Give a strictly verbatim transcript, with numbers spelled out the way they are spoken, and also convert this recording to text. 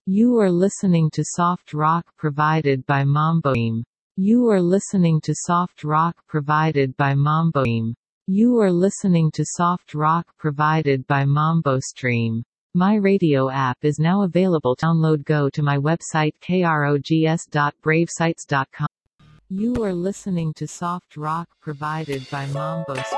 You are listening to soft rock provided by Mambo Stream. You are listening to soft rock provided by Mambo Stream. You are listening to soft rock provided by Mambo Stream. My radio app is now available. Download. Go to my website krogs dot brave sites dot com. You are listening to soft rock provided by Mambo Stream.